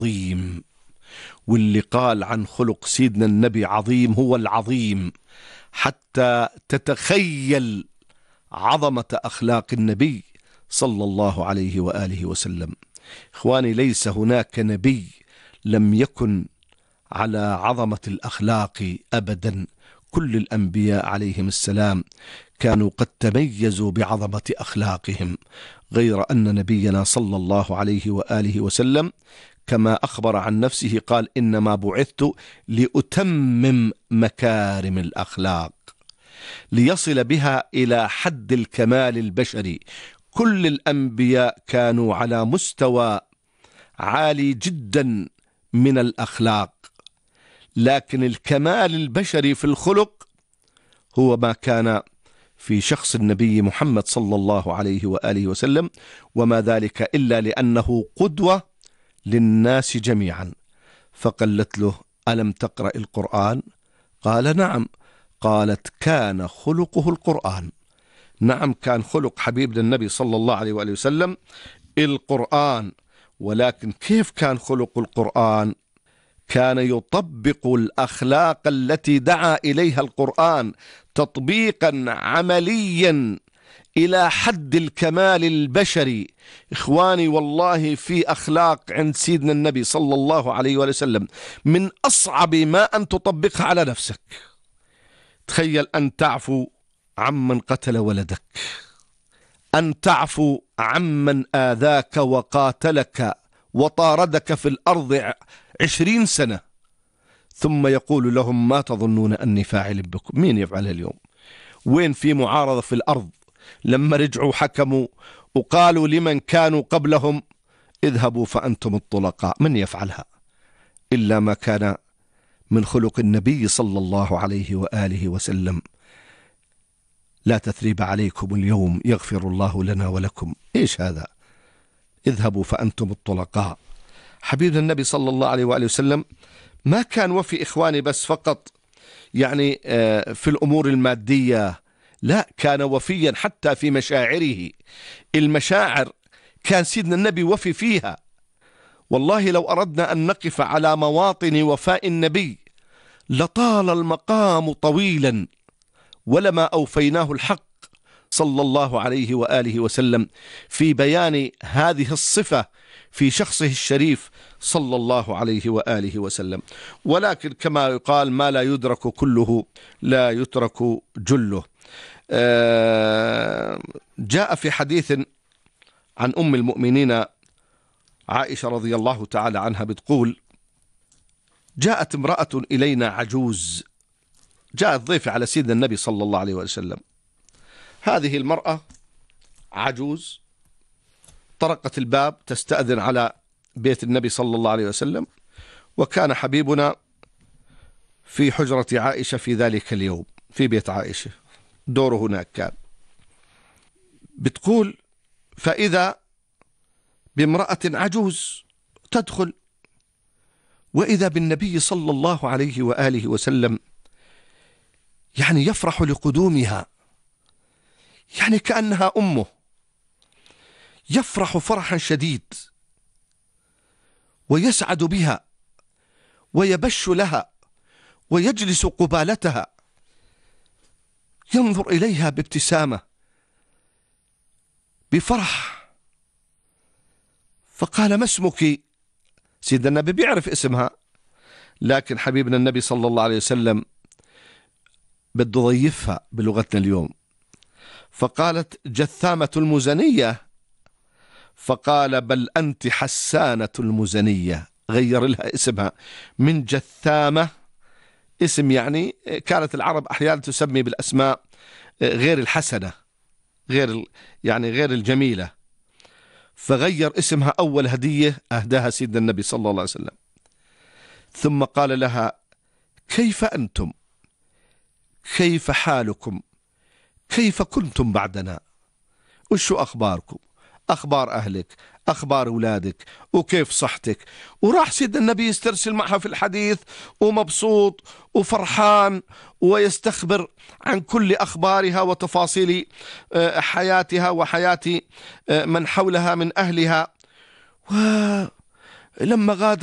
عظيم، واللي قال عن خلق سيدنا النبي عظيم هو العظيم، حتى تتخيل عظمة أخلاق النبي صلى الله عليه وآله وسلم. إخواني، ليس هناك نبي لم يكن على عظمة الأخلاق أبدا. كل الأنبياء عليهم السلام كانوا قد تميزوا بعظمة أخلاقهم، غير أن نبينا صلى الله عليه وآله وسلم كما أخبر عن نفسه قال: إنما بعثت لأتمم مكارم الأخلاق، ليصل بها إلى حد الكمال البشري. كل الأنبياء كانوا على مستوى عالي جدا من الأخلاق، لكن الكمال البشري في الخلق هو ما كان في شخص النبي محمد صلى الله عليه وآله وسلم، وما ذلك إلا لأنه قدوة للناس جميعا. فقالت له: ألم تقرأ القرآن؟ قال: نعم. قالت: كان خلقه القرآن. نعم، كان خلق حبيبنا النبي صلى الله عليه وآله وسلم القرآن، ولكن كيف كان خلق القرآن؟ كان يطبق الأخلاق التي دعا إليها القرآن تطبيقا عمليا إلى حد الكمال البشري. إخواني، والله في أخلاق عند سيدنا النبي صلى الله عليه وسلم من أصعب ما أن تطبقها على نفسك. تخيل أن تعفو عمن قتل ولدك، أن تعفو عمن آذاك وقاتلك وطاردك في الأرض 20 سنة، ثم يقول لهم: ما تظنون أني فاعل بكم؟ مين يفعلها اليوم؟ وين في معارضة في الأرض؟ لما رجعوا حكموا وقالوا لمن كانوا قبلهم: اذهبوا فأنتم الطلقاء. من يفعلها إلا ما كان من خلق النبي صلى الله عليه وآله وسلم. لا تثريب عليكم اليوم، يغفر الله لنا ولكم. إيش هذا؟ اذهبوا فأنتم الطلقاء. حبيبنا النبي صلى الله عليه وآله وسلم ما كان وفي إخواني بس فقط يعني في الأمور المادية، لا، كان وفيا حتى في مشاعره. المشاعر كان سيدنا النبي وفي فيها. والله لو أردنا أن نقف على مواطن وفاء النبي لطال المقام طويلا، ولما أوفيناه الحق صلى الله عليه وآله وسلم في بيان هذه الصفة في شخصه الشريف صلى الله عليه وآله وسلم. ولكن كما يقال: ما لا يدرك كله لا يترك جله. جاء في حديث عن أم المؤمنين عائشة رضي الله تعالى عنها بتقول: جاءت امرأة إلينا عجوز، جاءت ضيفة على سيدنا النبي صلى الله عليه وسلم. هذه المرأة عجوز طرقت الباب تستأذن على بيت النبي صلى الله عليه وسلم، وكان حبيبنا في حجرة عائشة في ذلك اليوم، في بيت عائشة، دوره هناك كان. بتقول: فإذا بامرأة عجوز تدخل، وإذا بالنبي صلى الله عليه وآله وسلم يعني يفرح لقدومها، يعني كأنها أمه، يفرح فرحا شديد ويسعد بها ويبش لها ويجلس قبالتها، ينظر إليها بابتسامة بفرح. فقال: ما اسمك؟ سيدنا النبي بيعرف اسمها، لكن حبيبنا النبي صلى الله عليه وسلم بده يضيفها بلغتنا اليوم، فقالت: جثامة المزنية. فقال: بل أنت حسانة المزنية. غير لها اسمها من جثامة، اسم يعني كانت العرب أحيانا تسمي بالأسماء غير الحسنة، غير الجميلة، فغير اسمها. أول هدية أهداها سيدنا النبي صلى الله عليه وسلم. ثم قال لها: كيف أنتم؟ كيف حالكم؟ كيف كنتم بعدنا؟ وشو أخباركم؟ أخبار أهلك، أخبار أولادك، وكيف صحتك؟ وراح سيدنا النبي يسترسل معها في الحديث ومبسوط وفرحان، ويستخبر عن كل أخبارها وتفاصيل حياتها وحياة من حولها من أهلها. ولما غادر